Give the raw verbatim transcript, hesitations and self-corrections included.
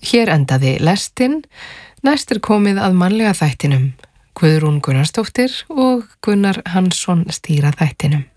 Hér endaði lestin, næst er komið að mannlega þættinum. Guðrún Gunnarsdóttir og Gunnar Hansson stýra þættinum.